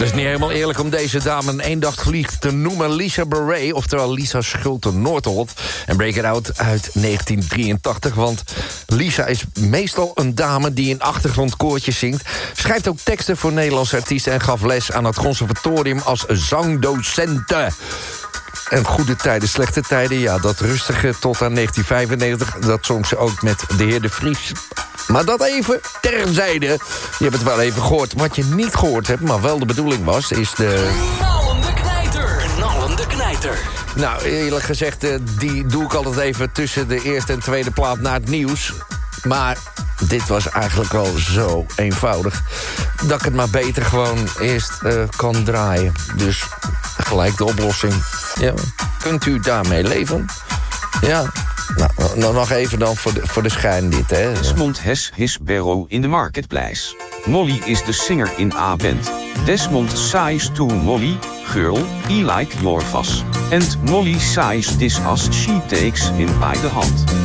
Het is niet helemaal eerlijk om deze dame een eendagsvlieg te noemen. Lisa Beret, oftewel Lisa Schulte-Noordholt. En Break It Out uit 1983. Want Lisa is meestal een dame die in achtergrondkoortjes zingt. Schrijft ook teksten voor Nederlandse artiesten... en gaf les aan het conservatorium als zangdocente. En goede tijden, slechte tijden, ja, dat rustige tot aan 1995... dat zong ze ook met de heer De Vries. Maar dat even terzijde. Je hebt het wel even gehoord. Wat je niet gehoord hebt, maar wel de bedoeling was, is de... Knallende knijter. Knallende knijter. Nou, eerlijk gezegd, die doe ik altijd even tussen de eerste en tweede plaat naar het nieuws. Maar dit was eigenlijk wel zo eenvoudig... dat ik het maar beter gewoon eerst kan draaien. Dus gelijk de oplossing. Ja, kunt u daarmee leven? Ja. Nou, nog even dan voor de schijn dit, hè. Desmond has his barrow in the marketplace. Molly is the singer in a band. Desmond says to Molly, girl, I like your vas. And Molly says this as she takes him by the hand.